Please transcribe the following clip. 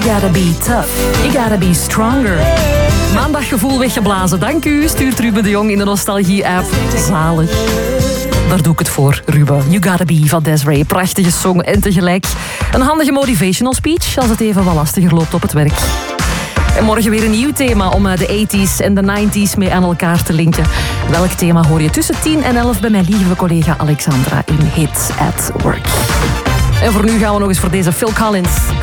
gotta be tough. You gotta be stronger. Maandaggevoel weggeblazen. Dank u, stuurt Ruben de Jong in de Nostalgie-app. Zalig. Daar doe ik het voor, Ruben. You Gotta Be van Des'ree. Prachtige song en tegelijk een handige motivational speech als het even wat lastiger loopt op het werk. En morgen weer een nieuw thema om de 80s en de 90s mee aan elkaar te linken. Welk thema hoor je tussen 10 en 11 bij mijn lieve collega Alexandra in Hits at Work. En voor nu gaan we nog eens voor deze Phil Collins.